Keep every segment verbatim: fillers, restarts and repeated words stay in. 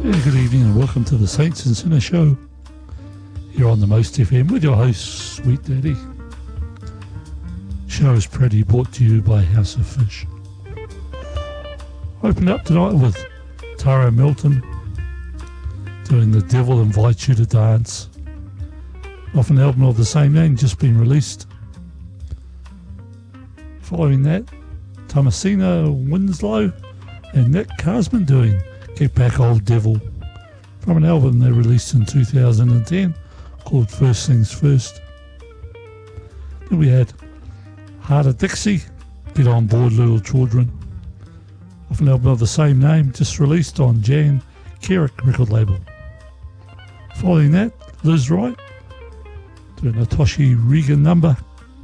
Yeah, good evening and welcome to the Saints and Sinner Show here on the Most F M with your host, Sweet Daddy. Show is proudly brought to you by House of Fish. Opened up tonight with Tara Milton doing The Devil Invites You to Dance, off an album of the same name just been released. Following that, Thomasina Winslow and Nick Carsman doing Get Back Old Devil from an album they released in two thousand ten called First Things First. Then we had Heart of Dixie, Get On Board Little Children, off an album of the same name just released on Jan Kerrick record label. Following that, Liz Wright doing a Toshi Regan number,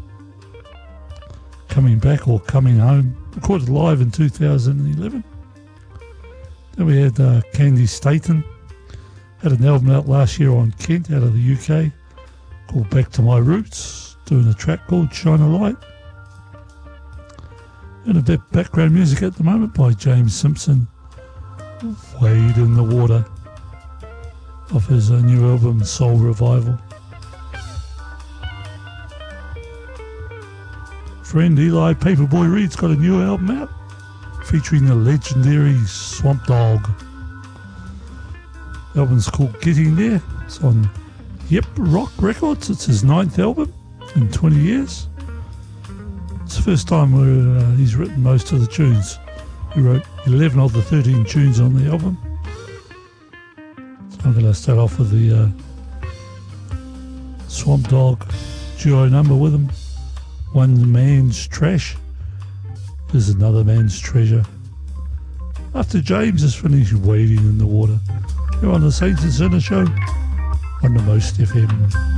Coming Back or Coming Home, recorded live in two thousand eleven. Then we had uh, Candy Staten, had an album out last year on Kent out of the U K called Back to My Roots, doing a track called Shine a Light. And a bit background music at the moment by James Simpson, Wade in the Water, of his uh, new album Soul Revival. Friend Eli Paperboy Reed's got a new album out featuring the legendary Swamp Dogg. The album's called Getting There. It's on Yep Rock Records. It's his ninth album in twenty years. It's the first time where uh, he's written most of the tunes. He wrote eleven of the thirteen tunes on the album. So I'm going to start off with the uh, Swamp Dogg duo number with him. One Man's Trash is Another Man's Treasure. After James has finished wading in the water, you're on the Saints and Sinner Show on the Most F M.